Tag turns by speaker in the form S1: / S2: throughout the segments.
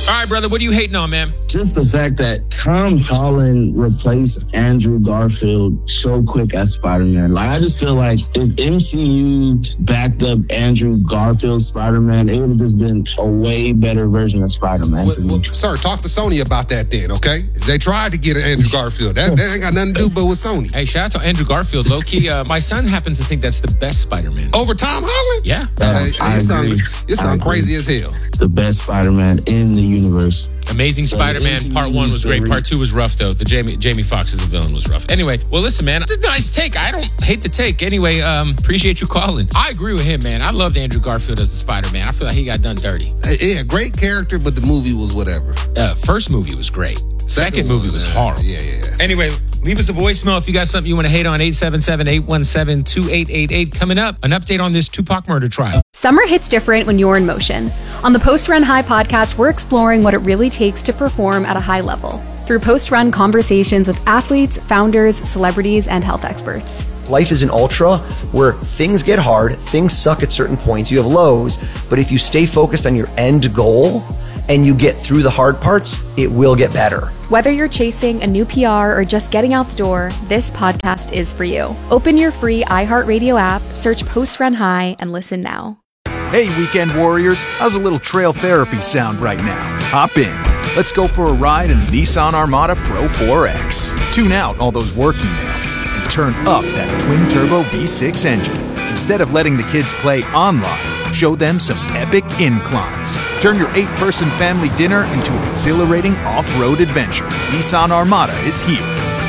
S1: All right, brother, what are you hating on, man?
S2: Just the fact that Tom Holland replaced Andrew Garfield so quick as Spider-Man. Like, I just feel like if MCU backed up Andrew Garfield's Spider-Man, it would have just been a way better version of Spider-Man.
S3: Well, sir, talk to Sony about that then, okay? They tried to get an Andrew Garfield. That ain't got nothing to do but with Sony.
S1: Hey, shout out to Andrew Garfield. Low-key, my son happens to think that's the best Spider-Man.
S3: Over Tom Holland?
S1: Yeah.
S3: It sounds crazy as hell.
S2: The best Spider-Man in the universe.
S1: Amazing Spider-Man. Part 1 was great. Part 2 was rough, though. The Jamie Foxx as a villain was rough. Anyway, well, listen, man. It's a nice take. I don't hate the take. Anyway, appreciate you calling. I agree with him, man. I loved Andrew Garfield as the Spider-Man. I feel like he got done dirty.
S3: Yeah, great character, but the movie was whatever.
S1: First movie was great. Second movie was horrible.
S3: Yeah.
S1: Anyway, leave us a voicemail if you got something you want to hate on. 877-817-2888. Coming up, an update on this Tupac murder trial.
S4: Summer hits different when you're in motion. On the Post Run High podcast, we're exploring what it really takes to perform at a high level through post-run conversations with athletes, founders, celebrities, and health experts.
S5: Life is an ultra where things get hard, things suck at certain points, you have lows, but if you stay focused on your end goal and you get through the hard parts, it will get better.
S4: Whether you're chasing a new PR or just getting out the door, this podcast is for you. Open your free iHeartRadio app, search Post Run High, and listen now.
S6: Hey, weekend warriors, how's a little trail therapy sound right now? Hop in. Let's go for a ride in the Nissan Armada Pro 4X. Tune out all those work emails and turn up that twin-turbo V6 engine. Instead of letting the kids play online, show them some epic inclines. Turn your 8-person family dinner into an exhilarating off-road adventure. Nissan Armada is here.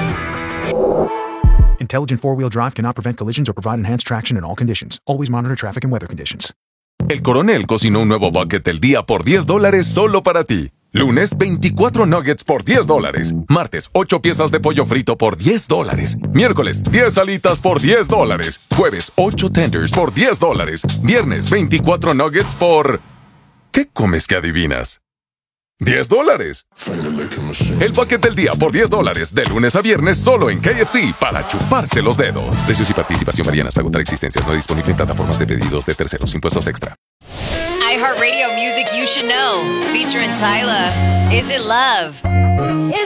S6: Intelligent four-wheel drive cannot prevent collisions or provide enhanced traction in all conditions. Always monitor traffic and weather conditions.
S7: El Coronel cocinó un nuevo bucket del día por $10 solo para ti. Lunes, 24 nuggets por $10. Martes, 8 piezas de pollo frito por $10. Miércoles, 10 alitas por $10. Jueves, 8 tenders por $10. Viernes, 24 nuggets por... ¿Qué comes que adivinas? $10. El bucket del día por $10. De lunes a viernes solo en KFC para chuparse los dedos. Precios y participación varían hasta agotar existencias. No disponible en plataformas de pedidos de terceros. Impuestos extra.
S8: iHeartRadio music you should know. Featuring Tyla. Is It Love?